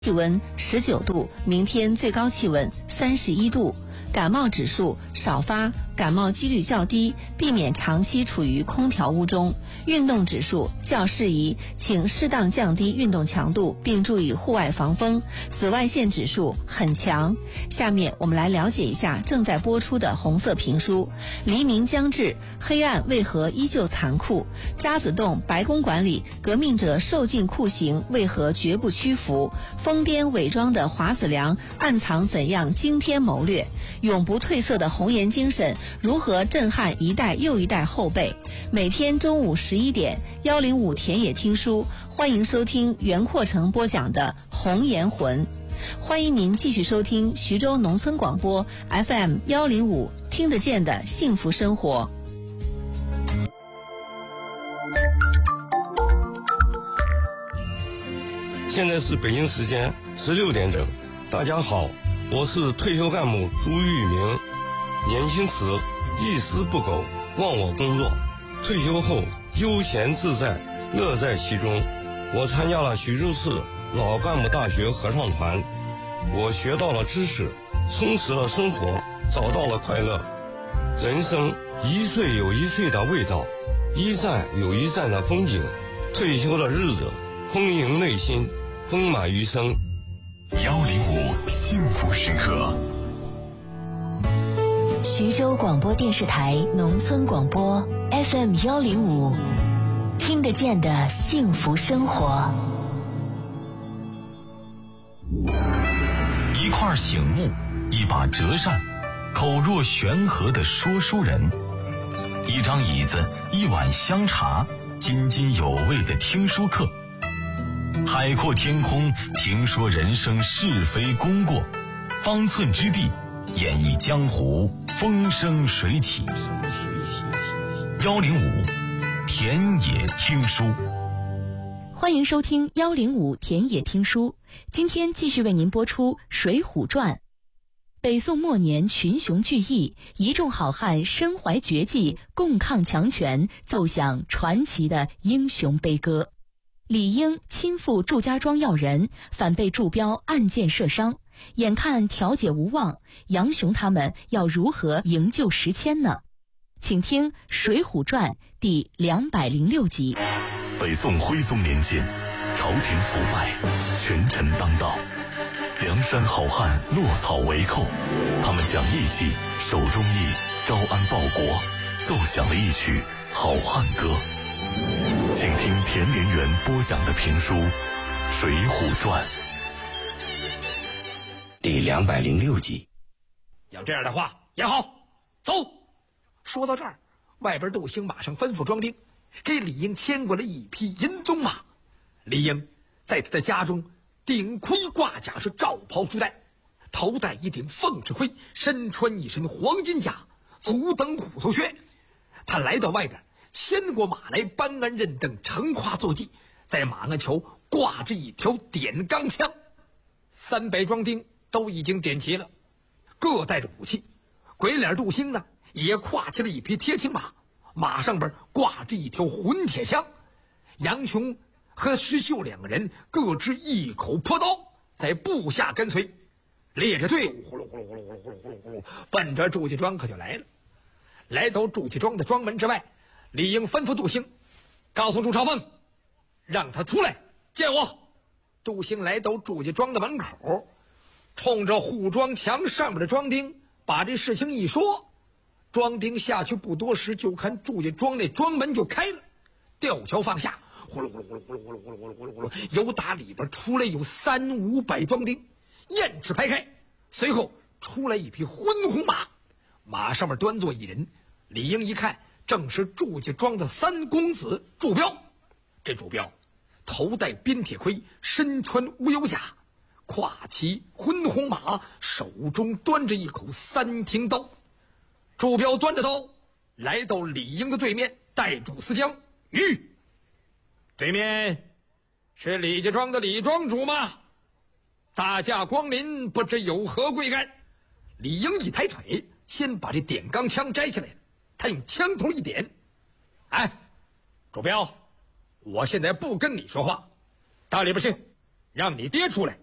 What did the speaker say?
气温19度，明天最高气温31度。感冒指数少发，感冒几率较低，避免长期处于空调屋中。运动指数较适宜，请适当降低运动强度，并注意户外防风。紫外线指数很强。下面我们来了解一下正在播出的红色评书：黎明将至，黑暗为何依旧残酷？渣滓洞白宫馆里，革命者受尽酷刑，为何绝不屈服？疯癫伪装的华子良，暗藏怎样惊天谋略？永不褪色的红颜精神，如何震撼一代又一代后辈？每天中午11点，105田野听书，欢迎收听袁阔成播讲的《红颜魂》。欢迎您继续收听徐州农村广播 FM 105，听得见的幸福生活。 现在是北京时间16点整，大家好，我是退休干部朱玉明。年轻时一丝不苟，忘我工作，退休后悠闲自在，乐在其中。我参加了徐州市老干部大学合唱团，我学到了知识，充实了生活，找到了快乐。人生一岁有一岁的味道，一站有一站的风景。退休的日子丰盈内心，丰满余生。 105幸福时刻。 徐州广播电视台农村广播 FM 105，听得见的幸福生活。 一块醒目，一把折扇，口若悬河的说书人，一张椅子，一碗香茶，津津有味的听书课。海阔天空，评说人生是非功过，方寸之地，演绎江湖风生水起。105田野听书， 欢迎收听105田野听书。今天继续为您播出《水浒传》。北宋末年群雄聚义，一众好汉身怀绝技，共抗强权，奏响传奇的英雄悲歌。李应亲赴祝家庄要人，反被祝标暗箭射伤，眼看调解无望，杨雄他们要如何营救时迁呢？请听《水浒传》第206集。 北宋徽宗年间，朝廷腐败，权臣当道，梁山好汉落草为寇，他们讲义气，守忠义，招安报国，奏响了一曲好汉歌。请听田连元播讲的评书《水浒传》 第206集。 要这样的话也好，走。说到这儿，外边窦兴马上吩咐庄丁给李应牵过了一匹银鬃马。李应在他的家中顶盔挂甲，是罩袍束带，头戴一顶凤翅盔，身穿一身黄金甲，足蹬虎头靴。他来到外边，牵过马来，搬鞍认镫，乘胯坐骑，在马鞍桥挂着一条点钢枪。300庄丁都已经点齐了，各带着武器。鬼脸杜兴呢，也跨起了一匹贴青马，马上边挂着一条混铁枪。杨雄和石秀2个人各执一口破刀，在部下跟随，列着队伍呼噜呼噜呼噜呼噜呼噜呼噜呼噜，奔着祝家庄可就来了。来到祝家庄的庄门之外，李应吩咐杜兴，告诉祝朝凤，让他出来见我。杜兴来到祝家庄的门口，冲着护庄墙上面的庄丁把这事情一说。庄丁下去不多时，就看祝家庄那庄门就开了，吊桥放下，呼噜呼噜呼噜呼噜呼噜呼噜呼噜呼噜呼噜，由打里边出来有300-500庄丁，雁翅排开。随后出来一匹昏红马，马上面端坐一人。李应一看，正是祝家庄的3公子祝标。这祝标头戴边铁盔，身穿乌有甲，跨骑昏红马，手中端着一口3挺刀。祝标端着刀来到李应的对面，带住私将吁，对面是李家庄的李庄主吗？大驾光临，不知有何贵干？李应一抬腿，先把这点钢枪摘下来，他用枪头一点，哎，祝标，我现在不跟你说话，到里边去，让你爹出来。